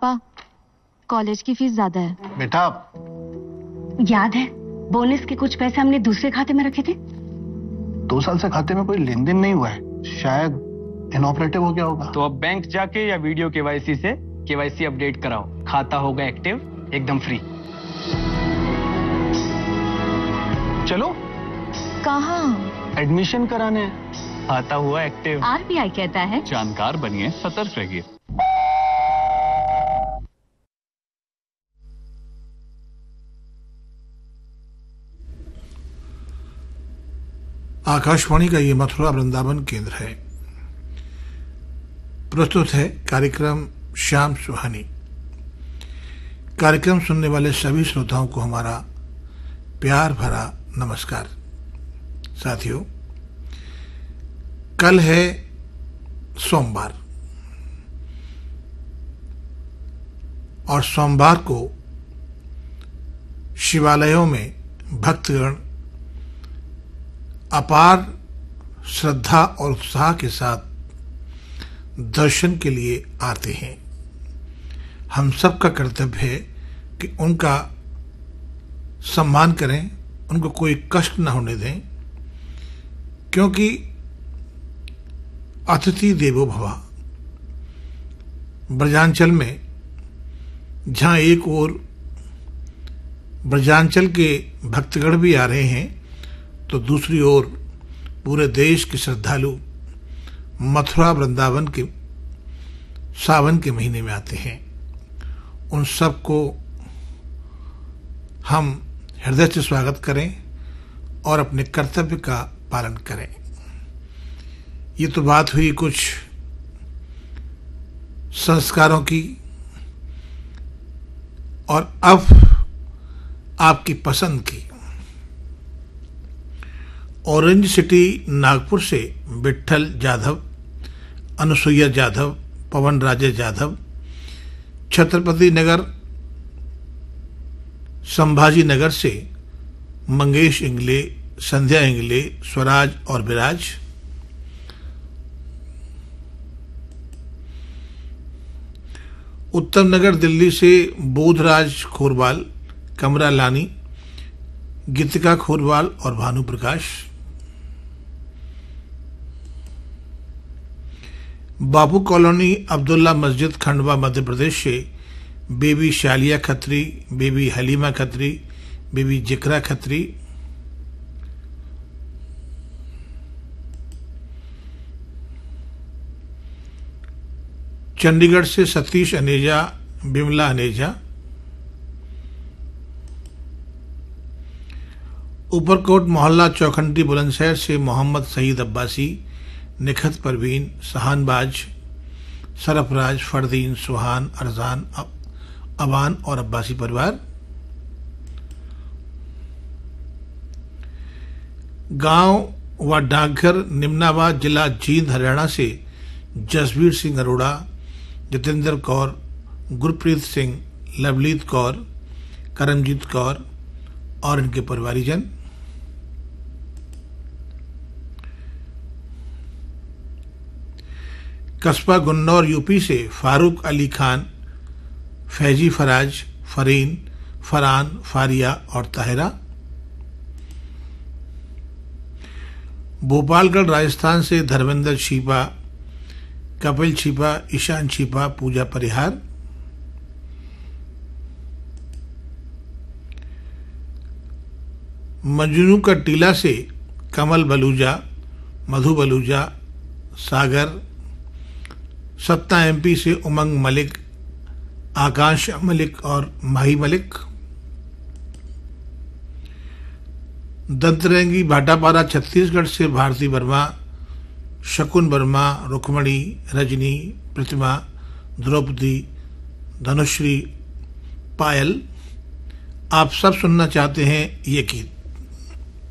पापा, कॉलेज की फीस ज्यादा है। बेटा, याद है बोनस के कुछ पैसे हमने दूसरे खाते में रखे थे? 2 साल से खाते में कोई लेन देन नहीं हुआ है, शायद इनऑपरेटिव हो गया होगा। तो अब बैंक जाके या वीडियो केवाईसी से केवाईसी अपडेट कराओ, खाता होगा एक्टिव, एकदम फ्री। चलो। कहाँ? एडमिशन कराने। आता हुआ एक्टिव। आरबीआई कहता है जानकार बनिए, सतर्क रहिए। आकाशवाणी का ये मथुरा वृंदावन केंद्र है। प्रस्तुत है कार्यक्रम शाम सुहानी। कार्यक्रम सुनने वाले सभी श्रोताओं को हमारा प्यार भरा नमस्कार। साथियों, कल है सोमवार और सोमवार को शिवालयों में भक्तगण अपार श्रद्धा और उत्साह के साथ दर्शन के लिए आते हैं। हम सबका कर्तव्य है कि उनका सम्मान करें, उनको कोई कष्ट न होने दें, क्योंकि अतिथि देवो भव। ब्रजांचल में जहां एक ओर ब्रजांचल के भक्तगण भी आ रहे हैं, तो दूसरी ओर पूरे देश के श्रद्धालु मथुरा वृंदावन के सावन के महीने में आते हैं। उन सबको हम हृदय से स्वागत करें और अपने कर्तव्य का पालन करें। ये तो बात हुई कुछ संस्कारों की, और अब आपकी पसंद की। ऑरेंज सिटी नागपुर से विट्ठल जाधव, अनुसुईया जाधव, पवन राजेश जाधव, छत्रपति नगर संभाजी नगर से मंगेश इंगले, संध्या इंगले, स्वराज और विराज, उत्तम नगर दिल्ली से बोधराज खोरवाल, कमरा लानी, गीतिका खोरवाल और भानु प्रकाश, बापू कॉलोनी अब्दुल्ला मस्जिद खंडवा मध्य प्रदेश से baby Shaliya Khatri, baby Halima Khatri, baby जिक्रा खत्री, चंडीगढ़ से सतीश अनेजा, बिमला अनेजा, ऊपरकोट मोहल्ला चौखंडी बुलंदशहर से मोहम्मद सईद अब्बासी, निखत परवीन, सहानबाज, सरफराज, फरदीन, सुहान, अरजान, अबान और अब्बासी परिवार, गांव व डाकघर निम्नाबाद जिला जींद हरियाणा से जसवीर सिंह अरोड़ा, जितेंद्र कौर, गुरप्रीत सिंह, लवलीत कौर, करमजीत कौर और इनके परिवारीजन, कस्बा गुन्नौर यूपी से फारूक अली खान, फैजी फराज, फरीन, फरान, फारिया और ताहिरा, भोपालगढ़ राजस्थान से धर्मेंद्र छिपा, कपिल छिपा, ईशान छिपा, पूजा परिहार, मजनू का टीला से कमल बलूजा, मधु बलूजा, सागर, सत्ता एमपी से उमंग मलिक, आकाश मलिक और माही मलिक, दंतरेंगी भाटापारा छत्तीसगढ़ से भारती वर्मा, शकुन वर्मा, रुक्मणी, रजनी, प्रतिमा, द्रौपदी, धनुश्री, पायल। आप सब सुनना चाहते हैं ये गीत।